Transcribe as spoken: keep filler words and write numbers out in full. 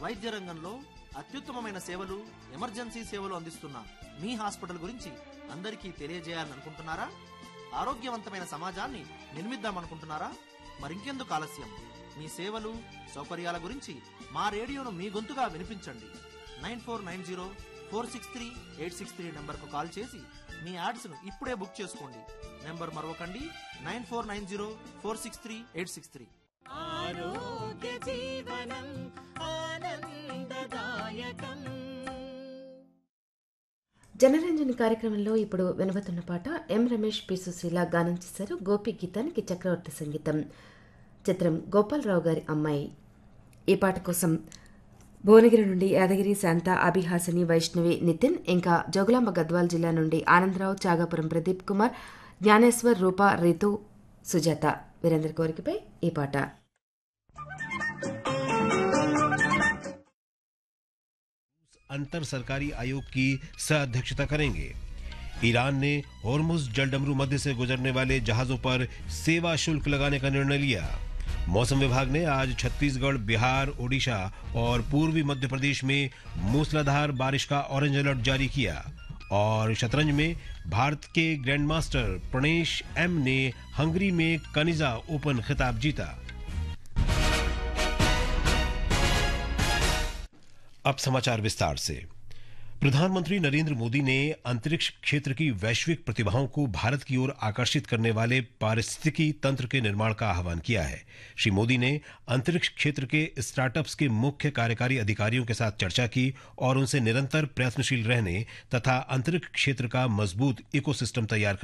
వైద్య రంగంలో అత్యుత్తమమైన సేవలు, ఎమర్జెన్సీ సేవలు అందిస్తున్న మీ హాస్పిటల్ గురించి అందరికీ తెలియజేయాలని అనుకుంటున్నారా? ఆరోగ్యవంతమైన సమాజాన్ని నిర్మిద్దామనుకుంటున్నారా? మరింకెందుకు ఆలస్యం? మీ సేవలు, సౌకర్యాల గురించి మా రేడియోను మీ గొంతుగా వినిపించండి. Nine four nine zero four six three eight six three నెంబర్కు కాల్ చేసి మీ యాడ్స్ను ఇప్పుడే బుక్ చేసుకోండి. Number మరొకండి, nine four nine zero four six three eight six three. ఆరోగ్య జీవనం ఆనందదాయకం. జనరంజన్ కార్యక్రమంలో ఇప్పుడు వినబోతున్న పాట ఎం రమేష్ పి సుశీల గానం చేశారు. గోపి గీతానికి చక్రవర్తి సంగీతం. చిత్రం గోపాలరావు గారి అమ్మాయి. ఈ పాట కోసం భువనగిరి నుండి యాదగిరి, శాంత, అభిహాసిని, వైష్ణవి, నితిన్, ఇంకా జోగులాంబ గద్వాల్ జిల్లా నుండి ఆనందరావు, చాగాపురం ప్రదీప్ కుమార్, జ్ఞానేశ్వర్, రూప, రీతు, సుజాత వీరందరి కోరికపై ఈ పాట. अंतर सरकारी आयोग की सह अध्यक्षता करेंगे। ईरान ने होर्मुज जलडमरू मध्य से गुजरने वाले जहाजों पर सेवा शुल्क लगाने का निर्णय लिया। मौसम विभाग ने आज छत्तीसगढ़, बिहार, ओडिशा और पूर्वी मध्य प्रदेश में मूसलाधार बारिश का ऑरेंज अलर्ट जारी किया। और शतरंज में भारत के ग्रैंडमास्टर प्रणेश एम ने हंगरी में कनिजा ओपन खिताब जीता। अब समाचार विस्तार से। प्रधानमंत्री नरेंद्र मोदी ने अंतरिक्ष क्षेत्र की वैश्विक प्रतिभाओं को भारत की ओर आकर्षित करने वाले पारिस्थितिकी तंत्र के निर्माण का आह्वान किया है। श्री मोदी ने अंतरिक्ष क्षेत्र के स्टार्टअप्स के मुख्य कार्यकारी अधिकारियों के साथ चर्चा की और उनसे निरंतर प्रयत्नशील रहने तथा अंतरिक्ष क्षेत्र का मजबूत इकोसिस्टम तैयार